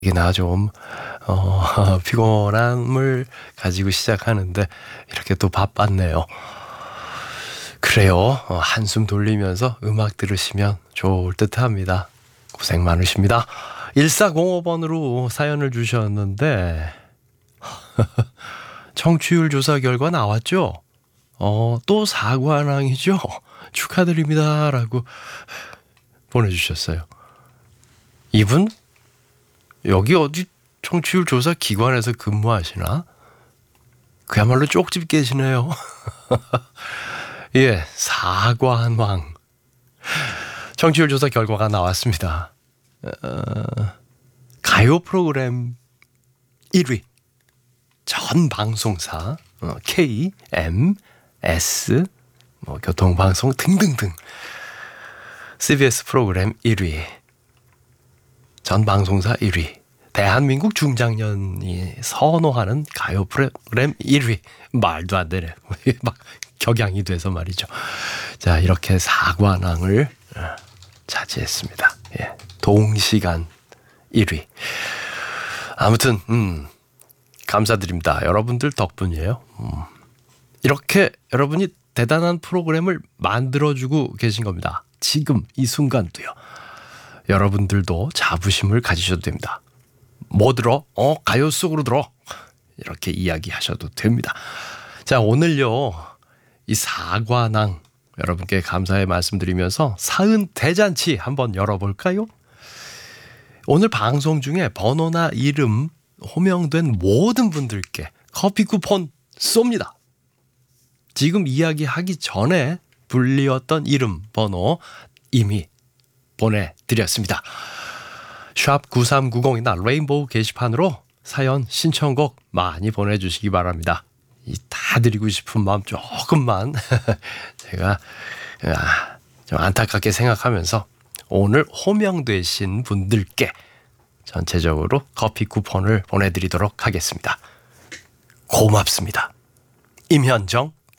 이나 좀 피곤함을 가지고 시작하는데 이렇게 또 바빴네요. 그래요. 한숨 돌리면서 음악 들으시면 좋을 듯합니다. 고생 많으십니다. 1405번으로 사연을 주셨는데 청취율 조사 결과 나왔죠? 또 사관왕이죠? 축하드립니다. 라고 보내주셨어요. 이분 여기 어디 청취율 조사 기관에서 근무하시나? 그야말로 쪽집 계시네요. 예, 사관왕. 청취율 조사 결과가 나왔습니다. 가요 프로그램 1위. 전 방송사, K, M, S, 교통방송 등등등. CBS 프로그램 1위. 전 방송사 1위. 대한민국 중장년이 선호하는 가요 프로그램 1위. 말도 안 되네. 막 격양이 돼서 말이죠. 자, 이렇게 사관왕을 차지했습니다. 예, 동시간 1위. 아무튼 감사드립니다. 여러분들 덕분이에요. 이렇게 여러분이 대단한 프로그램을 만들어주고 계신 겁니다. 지금 이 순간도요. 여러분들도 자부심을 가지셔도 됩니다. 뭐 들어? 가요 속으로 들어. 이렇게 이야기하셔도 됩니다. 자, 오늘요. 이 사관왕 여러분께 감사의 말씀드리면서 사은 대잔치 한번 열어볼까요? 오늘 방송 중에 번호나 이름 호명된 모든 분들께 커피 쿠폰 쏩니다. 지금 이야기하기 전에 불리웠던 이름, 번호 이미 보내드렸습니다. 샵 9390이나 레인보우 게시판으로 사연 신청곡 많이 보내주시기 바랍니다. 다 드리고 싶은 마음 조금만 제가 좀 안타깝게 생각하면서 오늘 호명되신 분들께 전체적으로 커피 쿠폰을 보내드리도록 하겠습니다. 고맙습니다. 임현정